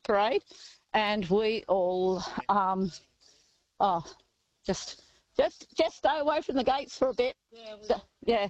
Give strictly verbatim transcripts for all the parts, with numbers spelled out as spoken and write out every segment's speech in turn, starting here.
parade, and we all, um, oh, just, just, just stay away from the gates for a bit. Yeah. So, yeah.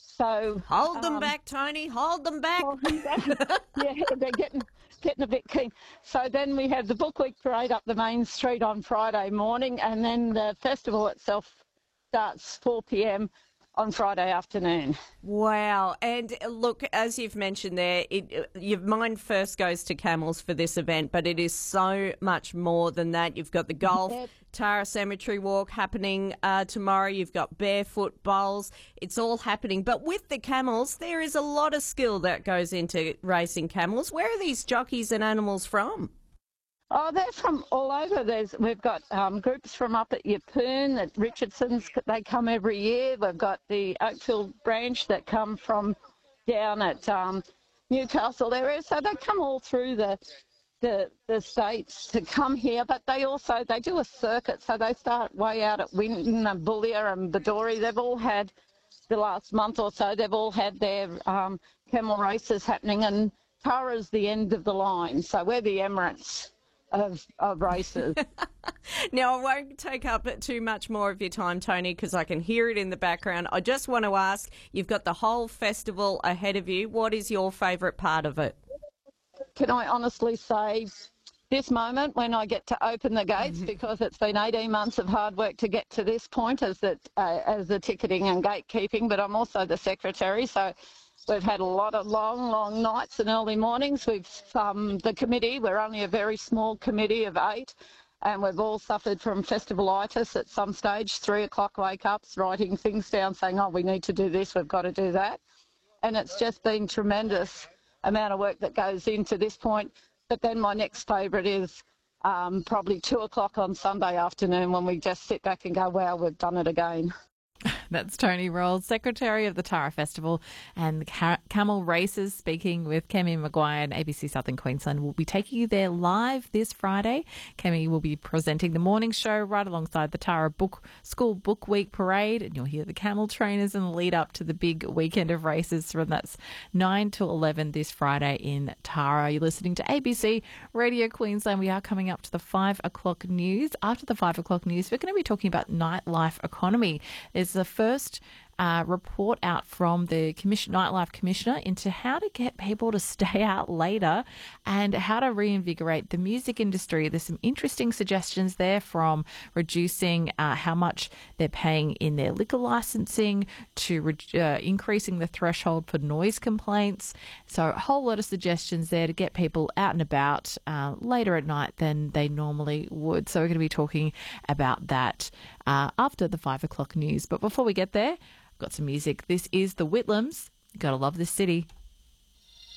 So hold them um, back, Tony. Hold them back. hold them back. Yeah, they're getting getting a bit keen. So then we have the Book Week parade up the main street on Friday morning, and then the festival itself starts four p m on Friday afternoon. Wow. And look, as you've mentioned there, it, your mind first goes to camels for this event, but it is so much more than that. You've got the golf, Yep. Tara Cemetery Walk happening uh, tomorrow. You've got barefoot bowls. It's all happening. But with the camels, there is a lot of skill that goes into racing camels. Where are these jockeys and animals from? Oh, they're from all over. There's we've got um, groups from up at Yeppoon, at Richardson's. They come every year. We've got the Oakfield branch that come from down at um, Newcastle area. So they come all through the, the the states to come here. But they also they do a circuit. So they start way out at Winton and Boulia and Badori. They've all had the last month or so. They've all had their um, camel races happening, and Tara's the end of the line. So we're the Emirates Of, of races. Now, I won't take up too much more of your time, Tony, because I can hear it in the background. I just want to ask, you've got the whole festival ahead of you. What is your favourite part of it? Can I honestly say this moment when I get to open the gates, Mm-hmm. because it's been eighteen months of hard work to get to this point as the, uh, as the ticketing and gatekeeping, but I'm also the secretary, so we've had a lot of long, long nights and early mornings. We've, um, the committee, we're only a very small committee of eight, and we've all suffered from festivalitis at some stage, three o'clock wake-ups, writing things down saying, oh, we need to do this, we've got to do that. And it's just been tremendous amount of work that goes into this point. But then my next favourite is um, probably two o'clock on Sunday afternoon when we just sit back and go, wow, we've done it again. That's Tony Rolls, Secretary of the Tara Festival and the Ca- Camel Races, speaking with Kemi Maguire and A B C Southern Queensland. We'll be taking you there live this Friday. Kemi will be presenting the morning show right alongside the Tara Book School Book Week Parade, and you'll hear the camel trainers in the lead up to the big weekend of races from that's nine till eleven this Friday in Tara. You're listening to A B C Radio Queensland. We are coming up to the five o'clock news. After the five o'clock news, we're going to be talking about nightlife economy. There's the first uh, report out from the commission, Nightlife Commissioner into how to get people to stay out later and how to reinvigorate the music industry. There's some interesting suggestions there, from reducing uh, how much they're paying in their liquor licensing to re- uh, increasing the threshold for noise complaints. So a whole lot of suggestions there to get people out and about uh, later at night than they normally would. So we're going to be talking about that uh, after the five o'clock news. But before we get there, I've got some music. This is the Whitlams. Gotta love this city.